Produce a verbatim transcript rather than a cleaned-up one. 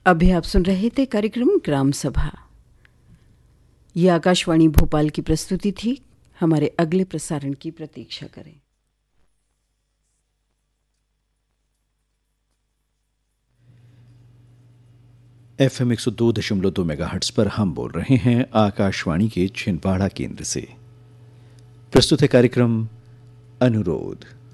अभी आप सुन रहे थे कार्यक्रम ग्राम सभा। ये आकाशवाणी भोपाल की प्रस्तुति थी। हमारे अगले प्रसारण की प्रतीक्षा करें। एफ एम एक सौ दो दशमलव दो मेगाहर्ट्ज पर हम बोल रहे हैं आकाशवाणी के छिंदवाड़ा केंद्र से। प्रस्तुत है कार्यक्रम अनुरोध।